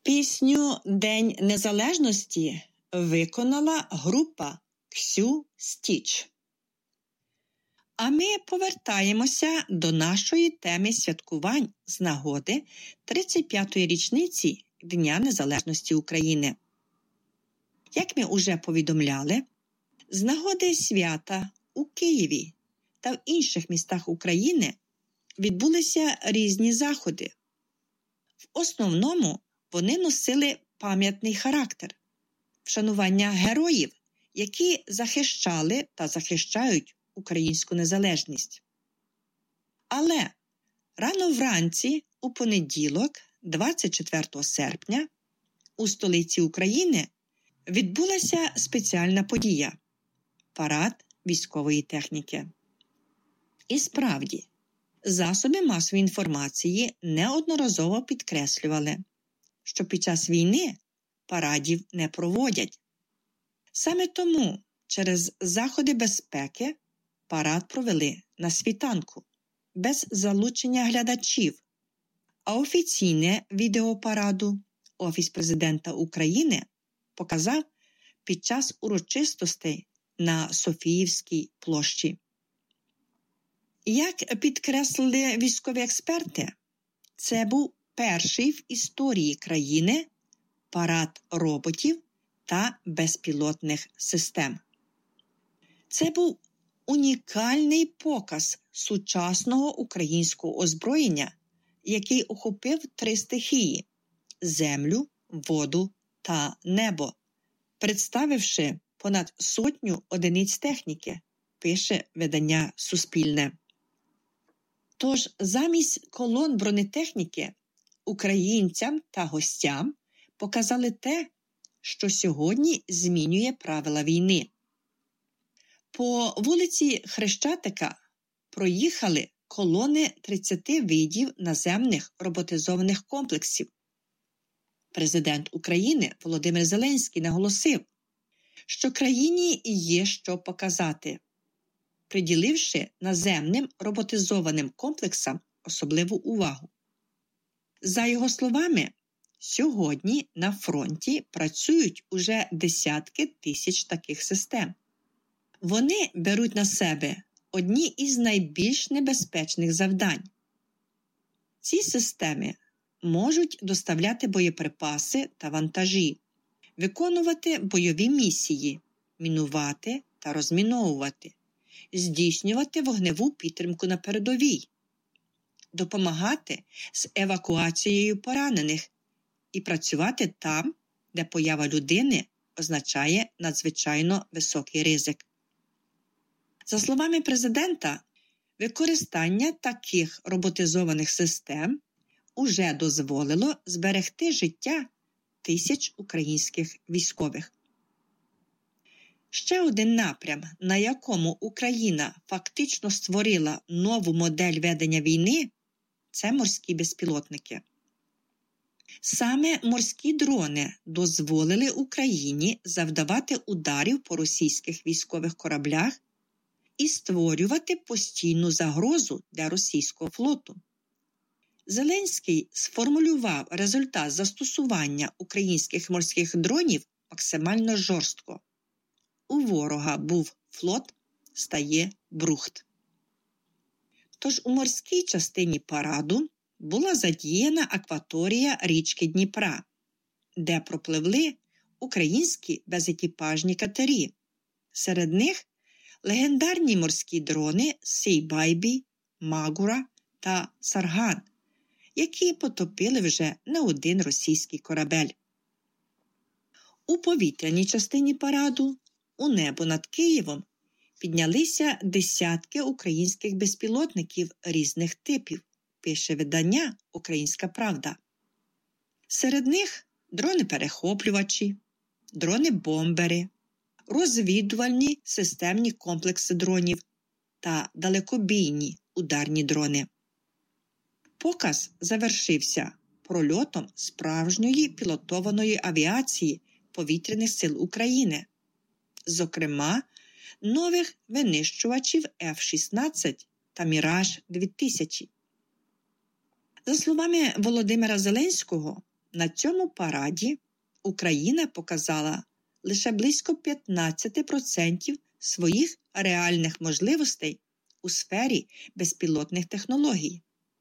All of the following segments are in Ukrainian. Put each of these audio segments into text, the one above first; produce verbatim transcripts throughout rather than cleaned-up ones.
Пісню «День Незалежності» виконала група Ксю Стіч. А ми повертаємося до нашої теми святкувань з нагоди тридцять п'ятої річниці Дня Незалежності України. Як ми уже повідомляли, з нагоди свята у Києві та в інших містах України відбулися різні заходи. В основному вони носили пам'ятний характер – вшанування героїв, які захищали та захищають українську незалежність. Але рано вранці, у понеділок, двадцять четвертого серпня, у столиці України відбулася спеціальна подія – парад військової техніки. І справді, засоби масової інформації неодноразово підкреслювали, що під час війни парадів не проводять. Саме тому через заходи безпеки парад провели на світанку, без залучення глядачів, а офіційне відео параду Офіс Президента України показав під час урочистостей на Софіївській площі. Як підкреслили військові експерти, це був перший в історії країни парад роботів та безпілотних систем. Це був унікальний показ сучасного українського озброєння, який охопив три стихії – землю, воду та небо, представивши понад сотню одиниць техніки, пише видання «Суспільне». Тож замість колон бронетехніки українцям та гостям показали те, що сьогодні змінює правила війни. По вулиці Хрещатика проїхали колони тридцяти видів наземних роботизованих комплексів. Президент України Володимир Зеленський наголосив, що країні є що показати, приділивши наземним роботизованим комплексам особливу увагу. За його словами, сьогодні на фронті працюють уже десятки тисяч таких систем. Вони беруть на себе одні із найбільш небезпечних завдань. Ці системи можуть доставляти боєприпаси та вантажі, виконувати бойові місії, мінувати та розміновувати, здійснювати вогневу підтримку на передовій, допомагати з евакуацією поранених і працювати там, де поява людини означає надзвичайно високий ризик. За словами президента, використання таких роботизованих систем уже дозволило зберегти життя тисяч українських військових. Ще один напрям, на якому Україна фактично створила нову модель ведення війни – це морські безпілотники. Саме морські дрони дозволили Україні завдавати ударів по російських військових кораблях і створювати постійну загрозу для російського флоту. Зеленський сформулював результат застосування українських морських дронів максимально жорстко. У ворога був флот, стає брухт. Тож у морській частині параду була задіяна акваторія річки Дніпра, де пропливли українські безекіпажні катері. Серед них легендарні морські дрони Сейбайбі, Магура та Сарган, які потопили вже не один російський корабель. У повітряній частині параду у небо над Києвом піднялися десятки українських безпілотників різних типів, пише видання «Українська правда». Серед них дрони-перехоплювачі, дрони-бомбери, розвідувальні системні комплекси дронів та далекобійні ударні дрони. Показ завершився прольотом справжньої пілотованої авіації Повітряних сил України, зокрема, нових винищувачів еф шістнадцять та Міраж дві тисячі. За словами Володимира Зеленського, На цьому параді Україна показала лише близько п'ятнадцять відсотків своїх реальних можливостей у сфері безпілотних технологій.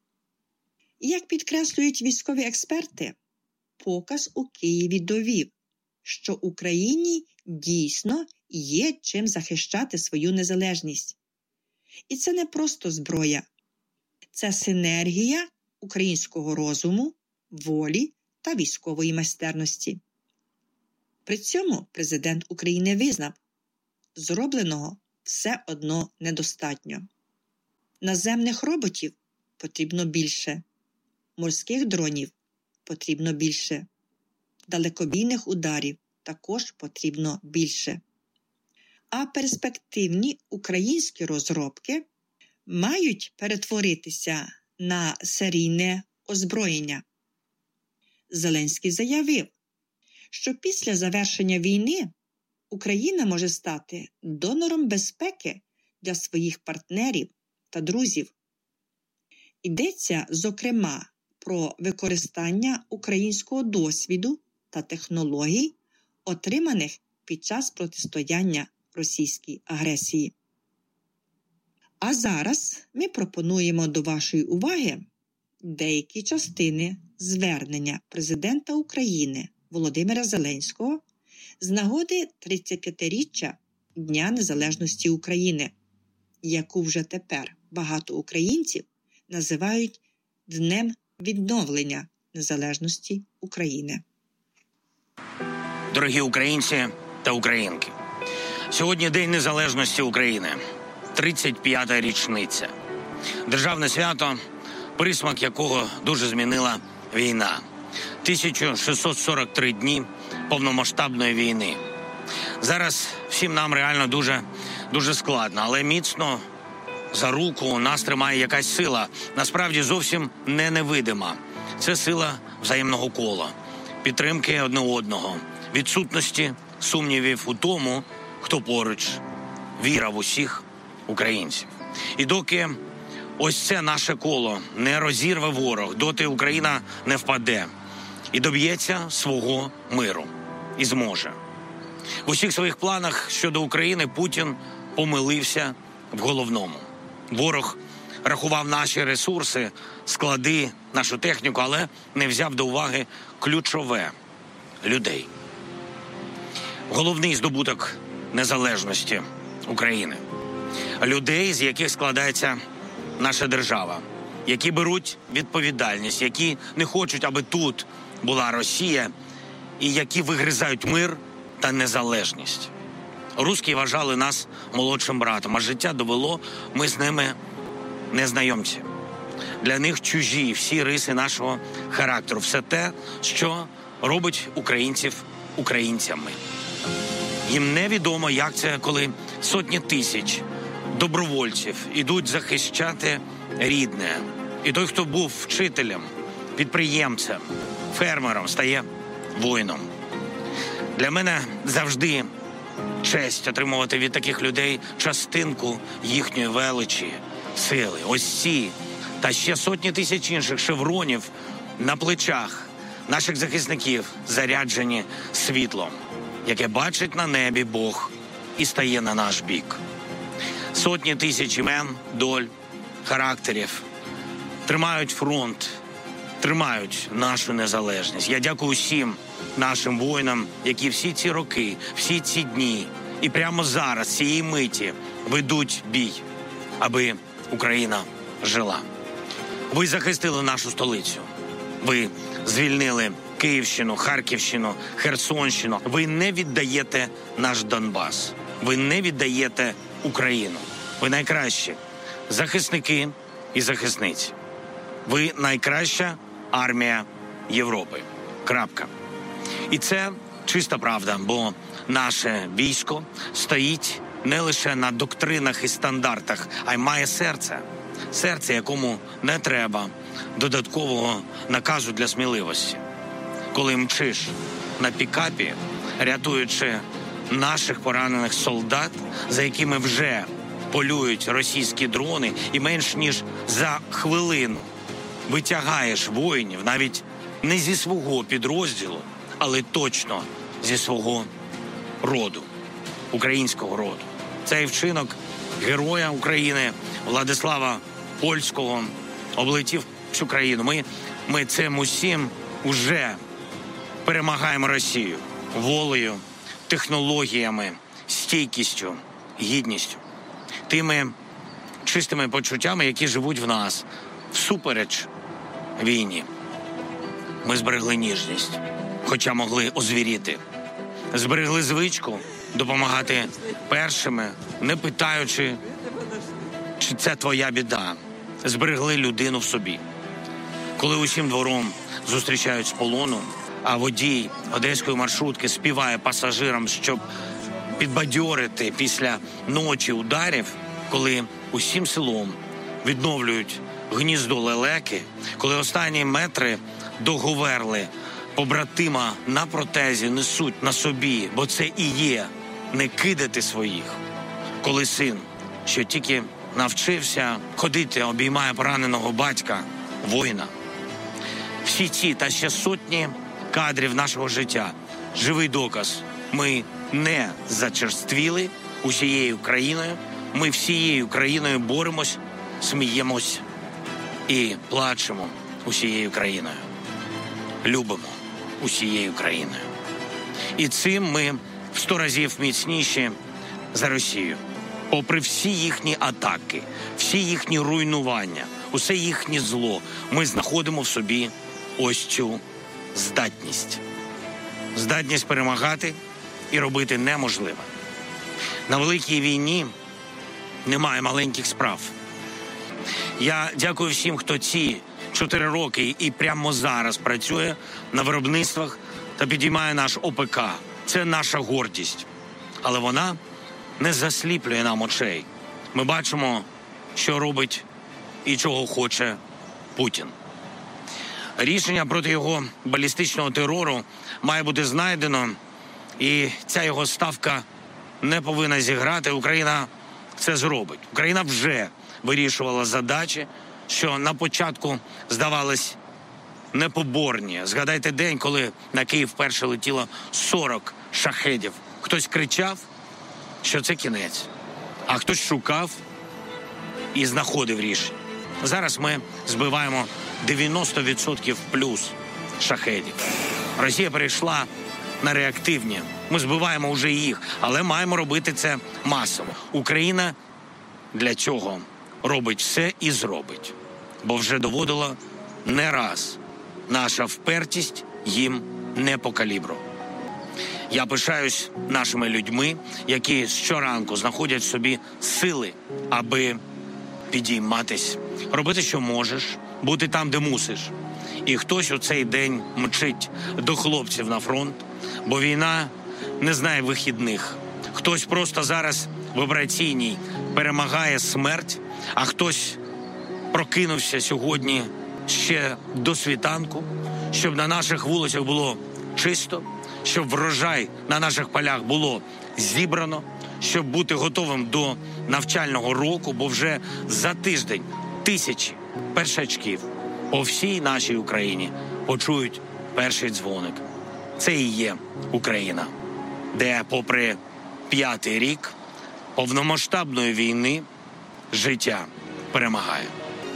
Як підкреслюють військові експерти, показ у Києві довів, що Україні дійсно є чим захищати свою незалежність. І це не просто зброя. Це синергія українського розуму, волі та військової майстерності. При цьому президент України визнав, зробленого все одно недостатньо. Наземних роботів потрібно більше, морських дронів потрібно більше, далекобійних ударів також потрібно більше. А перспективні українські розробки мають перетворитися на серійне озброєння. Зеленський заявив, що після завершення війни Україна може стати донором безпеки для своїх партнерів та друзів. Йдеться, зокрема, про використання українського досвіду та технологій, отриманих під час протистояння російській агресії. А зараз ми пропонуємо до вашої уваги деякі частини звернення президента України Володимира Зеленського з нагоди тридцятип'ятиріччя Дня Незалежності України, яку вже тепер багато українців називають Днем відновлення незалежності України. Дорогі українці та українки, сьогодні День Незалежності України, тридцять п'ята річниця. Державне свято, присмак якого дуже змінила війна. тисяча шістсот сорок три дні повномасштабної війни. Зараз всім нам реально дуже, дуже складно, але міцно за руку нас тримає якась сила, насправді зовсім не невидима. Це сила взаємного кола, підтримки одне одного, відсутності сумнівів у тому, хто поруч, віра в усіх українців. І доки ось це наше коло не розірве ворог, доти Україна не впаде і доб'ється свого миру. І зможе. В усіх своїх планах щодо України Путін помилився в головному. Ворог рахував наші ресурси, склади, нашу техніку, але не взяв до уваги ключове – людей. Головний здобуток незалежності України. Людей, з яких складається наша держава, які беруть відповідальність, які не хочуть, аби тут була Росія, і які вигризають мир та незалежність. Русські вважали нас молодшим братом, а життя довело, ми з ними незнайомці. Для них чужі всі риси нашого характеру, все те, що робить українців українцями. Їм невідомо, як це, коли сотні тисяч добровольців ідуть захищати рідне. І той, хто був вчителем, підприємцем, фермером, стає воїном. Для мене завжди честь отримувати від таких людей частинку їхньої величі, сили. Ось ці та ще сотні тисяч інших шевронів на плечах наших захисників заряджені світлом, яке бачить на небі Бог і стає на наш бік. Сотні тисяч імен, доль, характерів тримають фронт, тримають нашу незалежність. Я дякую усім нашим воїнам, які всі ці роки, всі ці дні і прямо зараз, цієї миті, ведуть бій, аби Україна жила. Ви захистили нашу столицю. Ви звільнили Київщину, Харківщину, Херсонщину. Ви не віддаєте наш Донбас. Ви не віддаєте Україну. Ви найкращі захисники і захисниці. Ви найкраща армія Європи. Крапка. І це чиста правда, бо наше військо стоїть не лише на доктринах і стандартах, а й має серце. Серце, якому не треба додаткового наказу для сміливості. Коли мчиш на пікапі, рятуючи наших поранених солдат, за якими вже полюють російські дрони, і менш ніж за хвилину витягаєш воїнів, навіть не зі свого підрозділу, але точно зі свого роду, українського роду. Цей вчинок героя України Владислава Польського облетів всю країну. Ми, ми цим усім уже перемагаємо Росію волею, технологіями, стійкістю, гідністю, тими чистими почуттями, які живуть в нас всупереч війні. Ми зберегли ніжність, хоча могли озвіріти. Зберегли звичку допомагати першими, не питаючи, чи це твоя біда. Зберегли людину в собі. Коли усім двором зустрічають з полону, а водій одеської маршрутки співає пасажирам, щоб підбадьорити після ночі ударів, коли усім селом відновлюють гніздо лелеки, коли останні метри до Говерли побратима на протезі несуть на собі, бо це і є не кидати своїх. Коли син, що тільки навчився ходити, обіймає пораненого батька, воїна. Всі ці та ще сотні кадрів нашого життя – живий доказ. Ми не зачерствіли усією країною, ми всією країною боремось, сміємось і плачемо усією країною. Любимо усією країною. І цим ми в сто разів міцніші за Росію. Попри всі їхні атаки, всі їхні руйнування, усе їхнє зло, ми знаходимо в собі ось цю здатність. Здатність перемагати і робити неможливе. На великій війні немає маленьких справ. Я дякую всім, хто ці чотири роки і прямо зараз працює на виробництвах та підіймає наш О Пе Ка. Це наша гордість. Але вона не засліплює нам очей. Ми бачимо, що робить і чого хоче Путін. Рішення проти його балістичного терору має бути знайдено, і ця його ставка не повинна зіграти. Україна це зробить. Україна вже вирішувала задачі, що на початку здавались непоборні. Згадайте день, коли на Київ вперше летіло сорок шахедів. Хтось кричав, що це кінець, а хтось шукав і знаходив рішення. Зараз ми збиваємо дев'яносто відсотків плюс шахедів. Росія перейшла на реактивні. Ми збиваємо вже їх, але маємо робити це масово. Україна для цього робить все і зробить. Бо вже доводила не раз. Наша впертість їм не по калібру. Я пишаюсь нашими людьми, які щоранку знаходять в собі сили, аби підійматись, робити, що можеш, бути там, де мусиш. І хтось у цей день мчить до хлопців на фронт, бо війна не знає вихідних. Хтось просто зараз в операційній перемагає смерть, а хтось прокинувся сьогодні ще до світанку, щоб на наших вулицях було чисто, щоб врожай на наших полях було зібрано, щоб бути готовим до навчального року, бо вже за тиждень тисячі першачків по всій нашій Україні почують перший дзвоник. Це і є Україна, де попри п'ятий рік повномасштабної війни життя перемагає.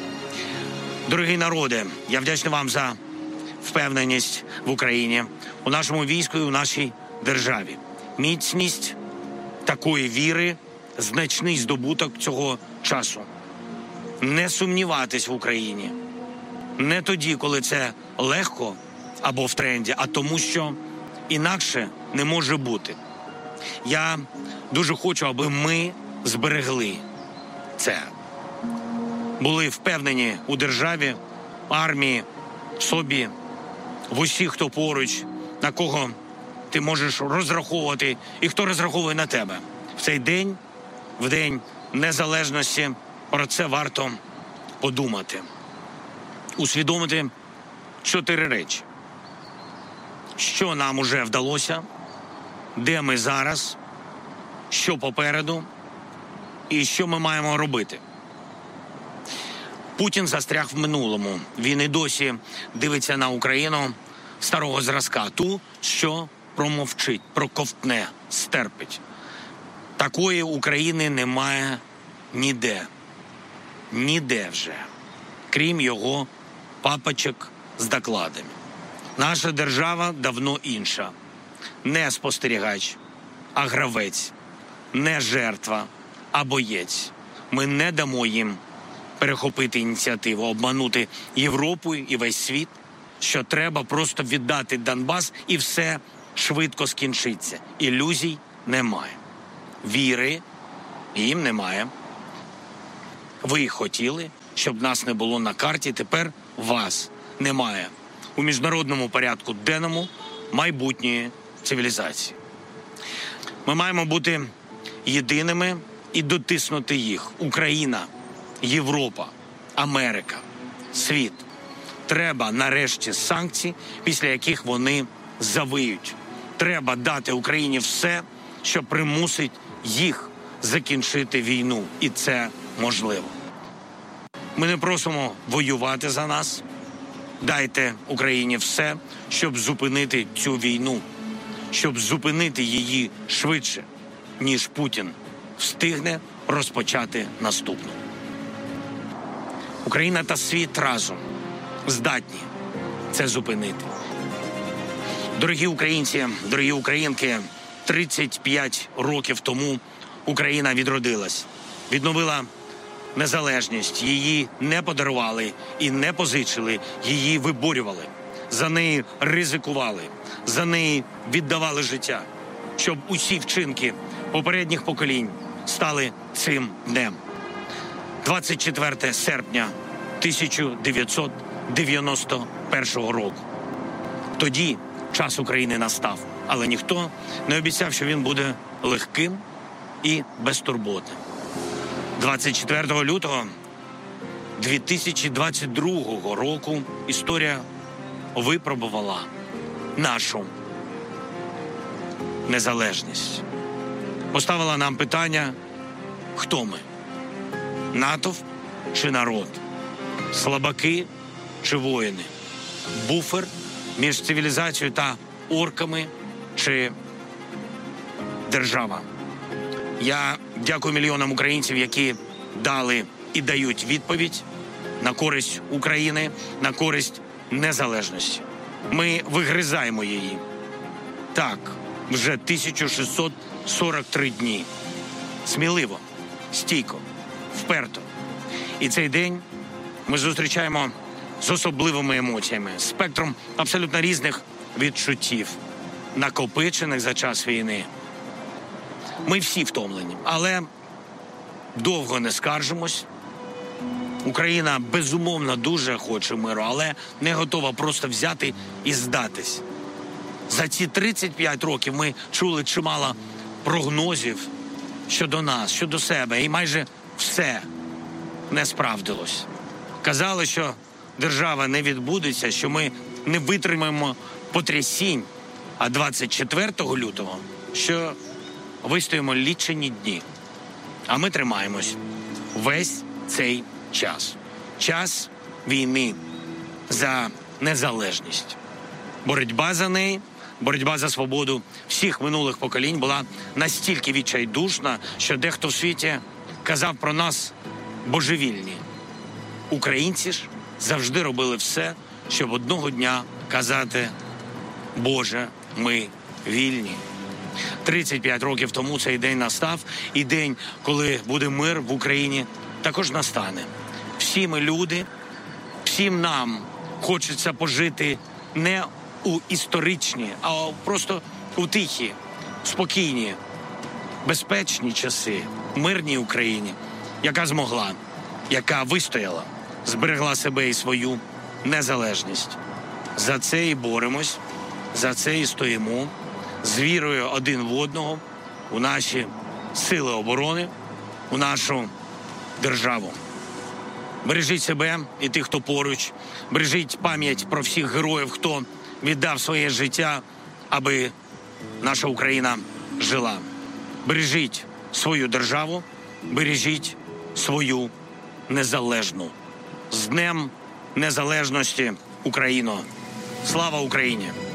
Дорогі народи, я вдячний вам за впевненість в Україні, у нашому війську і у нашій державі. Міцність такої віри – значний здобуток цього часу. Не сумніватись в Україні. Не тоді, коли це легко або в тренді, а тому, що інакше не може бути. Я дуже хочу, аби ми зберегли це. Були впевнені у державі, армії, собі, в усіх, хто поруч, на кого ти можеш розраховувати і хто розраховує на тебе. В цей день, в День Незалежності, про це варто подумати. Усвідомити чотири речі. Що нам уже вдалося, де ми зараз, що попереду і що ми маємо робити. Путін застряг в минулому. Він і досі дивиться на Україну старого зразка. Ту, що промовчить, проковтне, стерпить. Такої України немає ніде. Ніде вже. Крім його папочок з докладами. Наша держава давно інша. Не спостерігач, а гравець. Не жертва, а боєць. Ми не дамо їм перехопити ініціативу, обманути Європу і весь світ, що треба просто віддати Донбас і все швидко скінчиться. Ілюзій немає. Віри їм немає. Ви хотіли, щоб нас не було на карті, тепер вас немає. У міжнародному порядку денному майбутньої цивілізації. Ми маємо бути єдиними і дотиснути їх. Україна, Європа, Америка, світ. Треба нарешті санкцій, після яких вони завиють. Треба дати Україні все, що примусить їх закінчити війну. І це можливо. Ми не просимо воювати за нас. Дайте Україні все, щоб зупинити цю війну. Щоб зупинити її швидше, ніж Путін встигне розпочати наступну. Україна та світ разом здатні це зупинити. Дорогі українці, дорогі українки, тридцять п'ять років тому Україна відродилась, відновила незалежність. Її не подарували і не позичили, її виборювали. За неї ризикували, за неї віддавали життя, щоб усі вчинки попередніх поколінь стали цим днем. двадцять четвертого серпня тисяча дев'ятсот дев'яносто першого року. Тоді час України настав, але ніхто не обіцяв, що він буде легким і безтурботним. двадцять четвертого лютого дві тисячі двадцять другого року історія випробувала нашу незалежність. Поставила нам питання, хто ми? натовп чи народ? Слабаки чи воїни? Буфер між цивілізацією та орками чи держава? Я дякую мільйонам українців, які дали і дають відповідь на користь України, на користь незалежності. Ми вигризаємо її. Так, вже тисяча шістсот сорок три дні. Сміливо, стійко, вперто. І цей день ми зустрічаємо з особливими емоціями, спектром абсолютно різних відчуттів, накопичених за час війни. Ми всі втомлені, але довго не скаржимось. Україна, безумовно, дуже хоче миру, але не готова просто взяти і здатись. За ці тридцять п'ять років ми чули чимало прогнозів щодо нас, щодо себе, і майже все не справдилось. Казали, що держава не відбудеться, що ми не витримаємо потрясінь, а двадцять четвертого лютого, що вистоїмо лічені дні. А ми тримаємось весь цей час. Час війни за незалежність. Боротьба за неї, боротьба за свободу всіх минулих поколінь була настільки відчайдушна, що дехто в світі казав про нас божевільні. Українці ж завжди робили все, щоб одного дня казати «Боже, ми вільні». тридцять п'ять років тому цей день настав, і день, коли буде мир в Україні, також настане. Всі ми люди, всім нам хочеться пожити не у історичні, а просто у тихі, спокійні, безпечні часи, мирній Україні, яка змогла, яка вистояла, зберегла себе і свою незалежність. За це і боремось, за це і стоїмо, з вірою один в одного, у наші сили оборони, у нашу державу. Бережіть себе і тих, хто поруч. Бережіть пам'ять про всіх героїв, хто віддав своє життя, аби наша Україна жила. Бережіть свою державу, бережіть свою незалежну З Днем Незалежності, Україно! Слава Україні!